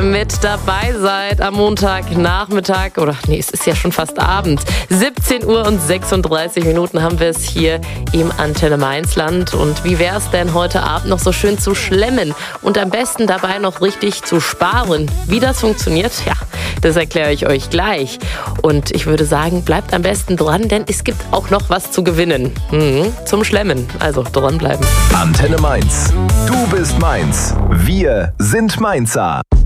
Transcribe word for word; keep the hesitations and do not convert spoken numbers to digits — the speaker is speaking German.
mit dabei seid am Montagnachmittag. Oder nee, es ist ja schon fast Abend. siebzehn Uhr und sechsunddreißig Minuten haben wir es hier im Antenne Mainzland. Und wie wäre es denn heute Abend noch so schön zu schlemmen und am besten dabei noch richtig zu sparen? Wie das funktioniert, ja, das erkläre ich euch gleich. Und ich würde sagen, bleibt am besten dran, denn es gibt auch noch was zu gewinnen. Mhm, zum Schlemmen. Also dranbleiben. Antenne Mainz. Du bist Mainz. Wir sind Mainzer.